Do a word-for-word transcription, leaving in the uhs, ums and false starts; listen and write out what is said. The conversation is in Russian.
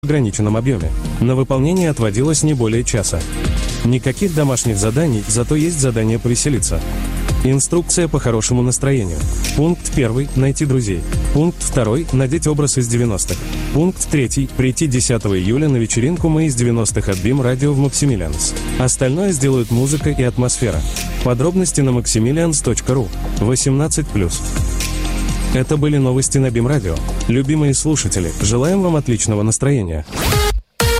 в ограниченном объеме. На выполнение отводилось не более часа. Никаких домашних заданий, зато есть задание повеселиться. Инструкция по хорошему настроению. Пункт первый – найти друзей. Пункт второй – надеть образ из девяностых. Пункт третий – прийти десятого июля на вечеринку «Мы из девяностых» от би эм Radio в Максимилианс. Остальное сделают музыка и атмосфера. Подробности на максимилианс точка ру. восемнадцать плюс. Это были новости на би эм Radio. Любимые слушатели, желаем вам отличного настроения.